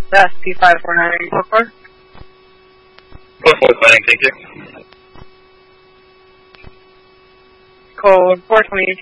That's P54944. Code 4 planning, thank you. Code 420